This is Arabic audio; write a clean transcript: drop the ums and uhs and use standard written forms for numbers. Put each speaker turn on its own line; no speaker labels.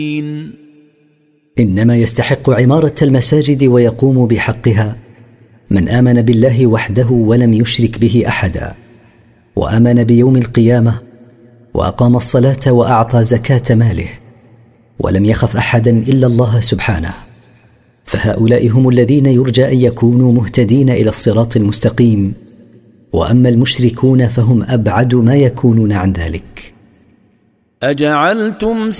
إنما يستحق عمارة المساجد ويقوم بحقها من آمن بالله وحده ولم يشرك به أحدا، وآمن بيوم القيامة، وأقام الصلاة وأعطى زكاة ماله، ولم يخف أحدا إلا الله سبحانه. فهؤلاء هم الذين يرجى أن يكونوا مهتدين إلى الصراط المستقيم، وأما المشركون فهم أبعد ما يكونون عن ذلك.
أجعلتم